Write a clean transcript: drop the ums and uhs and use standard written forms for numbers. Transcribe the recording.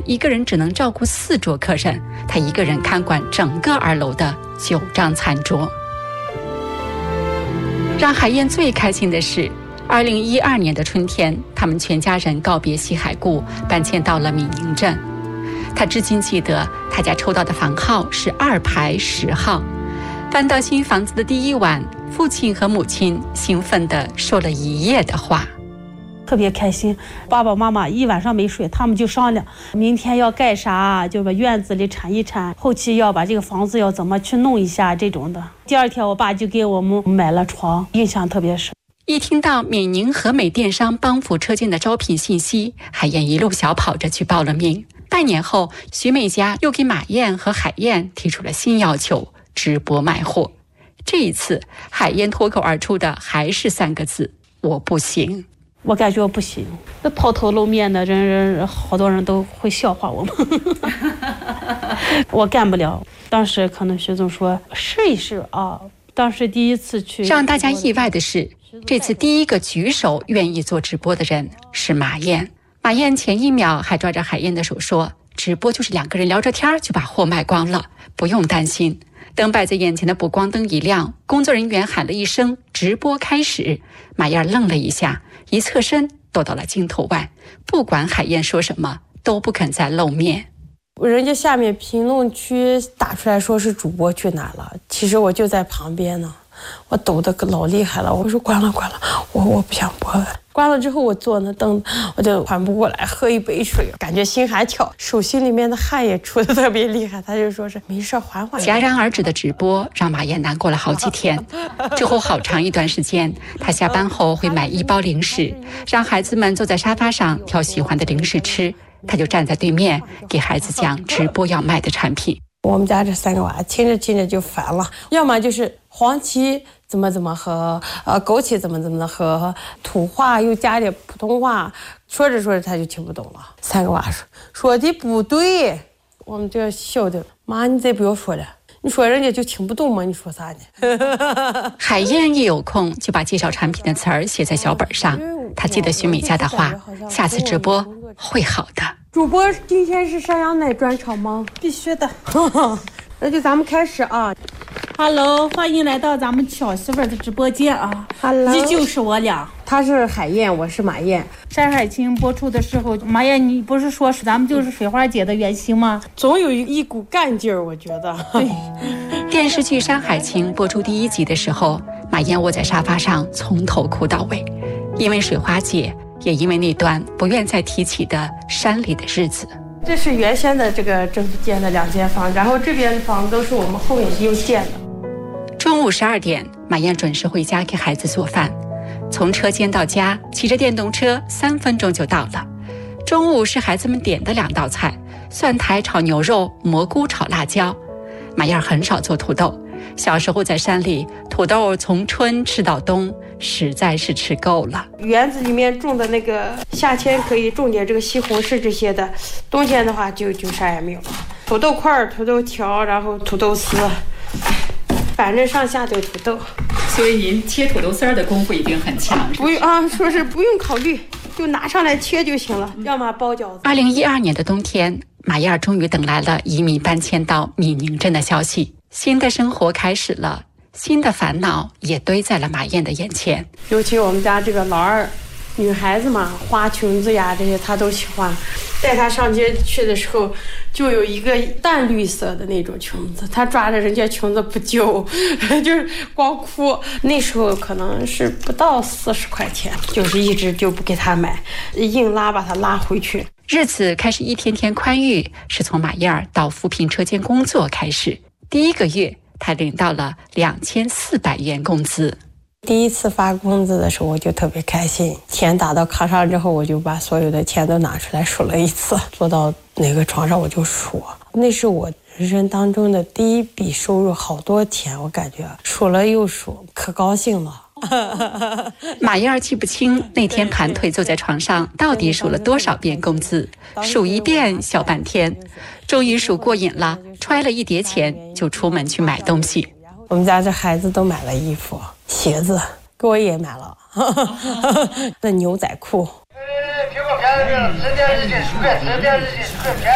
一个人只能照顾4桌客人，他一个人看管整个2楼的9张餐桌。让海燕最开心的是2012年的春天，他们全家人告别西海固，搬迁到了闽宁镇。他至今记得他家抽到的房号是2排10号。搬到新房子的第1晚，父亲和母亲兴奋地说了一夜的话， 特别开心。爸爸妈妈一晚上没睡，他们就商量明天要盖啥，就把院子里铲一铲，后期要把这个房子要怎么去弄一下这种的。第2天我爸就给我们买了床，印象特别深。 一听到闽宁和美电商帮扶车间的招聘信息，海燕一路小跑着去报了名。半年后，徐美家又给马燕和海燕提出了新要求，直播卖货。这一次，海燕脱口而出的还是3个字：我不行。 我感觉我不行，这抛头露面的人，好多人都会笑话我们。我干不了。当时可能徐总说试一试啊。当时第一次去， 让大家意外的是，这次第一个举手愿意做直播的人是马燕。马燕前1秒还抓着海燕的手说，直播就是2个人聊着天就把货卖光了，不用担心。等摆在眼前的补光灯一亮，工作人员喊了一声直播开始，马燕愣了一下，一侧身躲到了镜头外，不管海燕说什么都不肯再露面。 人家下面评论区打出来说是主播去哪了，其实我就在旁边呢，我抖得老厉害了。我说关了，我不想播了。关了之后我坐那凳，我就缓不过来，喝一杯水，感觉心还跳，手心里面的汗也出得特别厉害。他就说是没事，缓缓。 戛然而止的直播让马燕难过了好几天。之后好长一段时间，她下班后会买1包零食，让孩子们坐在沙发上挑喜欢的零食吃，她就站在对面给孩子讲直播要卖的产品。 我们家这3个娃听着就烦了，要么就是黄芪怎么喝，枸杞怎么喝，土话又加点普通话，说着他就听不懂了。3个娃说的不对，我们就笑的，妈你再不要说了，你说人家就听不懂吗？你说啥呢？ 海燕一有空就把介绍产品的词儿写在小本上，她记得徐美家的话，下次直播会好的。 主播今天是山羊奶专场吗？ 必须的。 那就咱们开始啊。 Hello， 欢迎来到咱们巧媳妇的直播间啊。 Hello， 依旧是我俩。 她是海燕，我是马燕。 山海情播出的时候，马燕你不是说是咱们就是水花姐的原型吗？ 总有一股干劲儿，我觉得。 对。 电视剧《山海情》播出第1集的时候，马燕窝在沙发上从头哭到尾，因为水花姐，也因为那段不愿再提起的山里的日子。 这是原先的这个政府建的2间房，然后这边的房都是我们后面又建的。 中午12点，马燕准时回家给孩子做饭，从车间到家骑着电动车3分钟就到了。中午是孩子们点的2道菜，蒜苔炒牛肉、蘑菇炒辣椒。马燕很少做土豆，小时候在山里，土豆从春吃到冬，实在是吃够了。 园子里面种的那个，夏天可以种点这个西红柿这些的，冬天的话就啥也没有。土豆块、土豆条，然后土豆丝，反正上下都土豆。 所以您切土豆丝儿的功夫一定很强。 不用啊，说是不用考虑，就拿上来切就行了。要么包饺子。 2012年的冬天，马燕终于等来了移民搬迁到闽宁镇的消息，新的生活开始了，新的烦恼也堆在了马燕的眼前。 尤其我们家这个老二，女孩子嘛，花裙子呀这些她都喜欢。带她上街去的时候，就有一个淡绿色的那种裙子，她抓着人家裙子不揪，就是光哭。那时候可能是不到40块钱，就是一直就不给她买，硬拉把她拉回去。 日子开始一天天宽裕，是从马燕到扶贫车间工作开始。第1个月，她领到了2400元工资。 第一次发工资的时候，我就特别开心。钱打到卡上之后，我就把所有的钱都拿出来数了一次，坐到那个床上我就数。那是我人生当中的第1笔收入，好多钱，我感觉数了又数，可高兴了。 马燕记不清那天盘腿坐在床上到底数了多少遍工资，数一遍小半天，终于数过瘾了，揣了1叠钱就出门去买东西。 我们家这孩子都买了衣服、鞋子，给我也买了，那牛仔裤。苹果便宜了，10点日斤10块，10点日斤10块便宜。